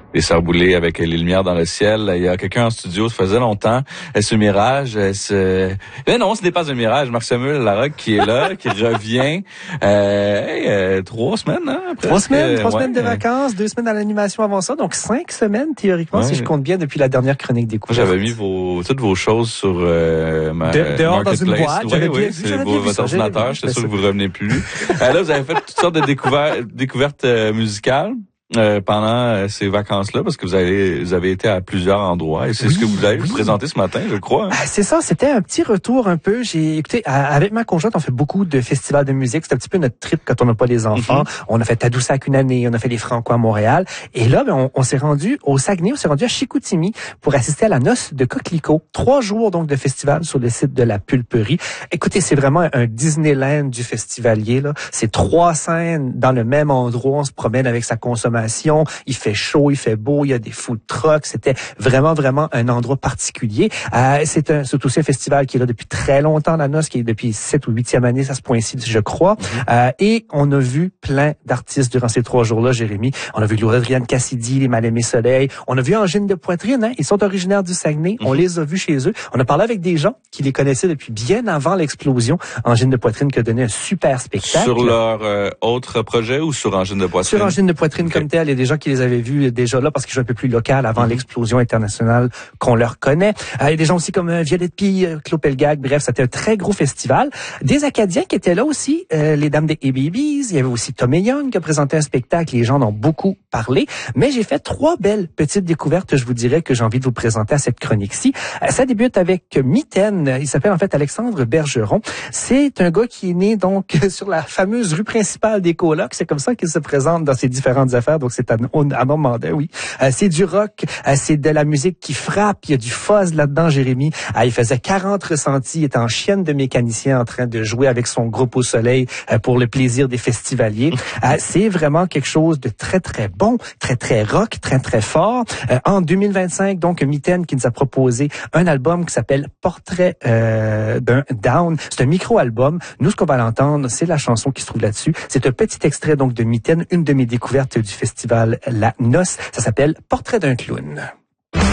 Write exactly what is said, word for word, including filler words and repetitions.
les Sœurs Boulay avec les lumières dans le ciel. Il y a quelqu'un en studio, ça faisait longtemps. Est-ce un mirage? Est-ce... Mais non, ce n'est pas un mirage. Marc-Samuel Larocque qui est là, qui revient. Euh, hey, euh, trois semaines, hein? Presque. Trois semaines, trois ouais. semaines de vacances, deux semaines à l'animation avant ça. Donc, cinq semaines, théoriquement, ouais. si je compte bien, depuis la dernière chronique découverte. J'avais mis vos, toutes vos choses sur euh, ma de, dehors dans une boîte. Oui, j'avais oui, bien, c'est j'avais beau, bien vu votre ça, ordinateur. J'étais sûr que vous revenez plus. euh, là, vous avez fait toutes sortes de découvertes, découvertes euh, musicales. Euh, pendant euh, ces vacances-là, parce que vous avez vous avez été à plusieurs endroits et c'est oui, ce que vous avez oui. vous présenter ce matin, je crois. Hein? Ah, c'est ça, c'était un petit retour un peu. J'ai écouté avec ma conjointe, on fait beaucoup de festivals de musique. C'est un petit peu notre trip quand on n'a pas les enfants. Mm-hmm. On a fait Tadoussac une année, on a fait les Franco à Montréal, et là, ben, on, on s'est rendu au Saguenay, on s'est rendu à Chicoutimi pour assister à la noce de Coquelicot. Trois jours donc de festival sur le site de la Pulperie. Écoutez, c'est vraiment un Disneyland du festivalier là. C'est trois scènes dans le même endroit. On se promène avec sa consommation. Il fait chaud, il fait beau, il y a des food trucks. C'était vraiment, vraiment un endroit particulier. Euh, c'est, un, c'est aussi un festival qui est là depuis très longtemps, la noce, qui est depuis sept ou huitième année, ça se point-ci, je crois. Mm-hmm. Euh, et on a vu plein d'artistes durant ces trois jours-là, Jérémy. On a vu Laure-Adrienne Cassidy, les Mal-Aimés Soleil. On a vu Angine de Poitrine, hein. Ils sont originaires du Saguenay. Mm-hmm. On les a vus chez eux. On a parlé avec des gens qui les connaissaient depuis bien avant l'explosion. Angine de Poitrine qui a donné un super spectacle. Sur leur euh, autre projet ou sur Angine de Poitrine? Sur Angine de Poitrine okay. comme tel. Il y a des gens qui les avaient vus déjà là parce qu'ils jouent un peu plus local avant mm-hmm. l'explosion internationale qu'on leur connaît. Euh, il y a des gens aussi comme euh, Violette Pie, euh, Claude Pelgag. Bref, c'était un très gros festival. Des Acadiens qui étaient là aussi, euh, les Dames des A B Bs. Il y avait aussi Tommy Young qui a présenté un spectacle. Les gens en ont beaucoup parlé. Mais j'ai fait trois belles petites découvertes, je vous dirais, que j'ai envie de vous présenter à cette chronique-ci. Euh, ça débute avec Mitaine. Il s'appelle en fait Alexandre Bergeron. C'est un gars qui est né donc sur la fameuse rue principale des Colocs. C'est comme ça qu'il se présente dans ses différentes affaires. Donc c'est à à Normandin, oui. Euh, c'est du rock, euh, c'est de la musique qui frappe, il y a du fuzz là-dedans, Jérémy. Euh, il faisait quarante ressentis, il était en chienne de mécanicien en train de jouer avec son groupe au soleil euh, pour le plaisir des festivaliers. Euh, c'est vraiment quelque chose de très, très bon, très, très rock, très, très fort. Euh, en deux mille vingt-cinq, donc, Mitaine qui nous a proposé un album qui s'appelle Portrait euh, d'un Down. C'est un micro-album. Nous, ce qu'on va l'entendre, c'est la chanson qui se trouve là-dessus. C'est un petit extrait donc de Mitaine, une de mes découvertes du festival La Noce. Ça s'appelle Portrait d'un clown.